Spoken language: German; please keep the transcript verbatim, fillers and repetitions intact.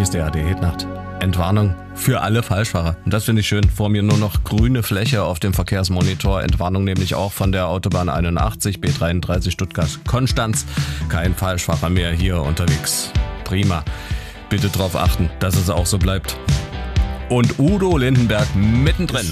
Hier ist der A D Hit-Nacht. Entwarnung für alle Falschfahrer. Und das finde ich schön. Vor mir nur noch grüne Fläche auf dem Verkehrsmonitor. Entwarnung nämlich auch von der Autobahn einundachtzig, B dreiunddreißig Stuttgart-Konstanz. Kein Falschfahrer mehr hier unterwegs. Prima. Bitte darauf achten, dass es auch so bleibt. Und Udo Lindenberg mittendrin.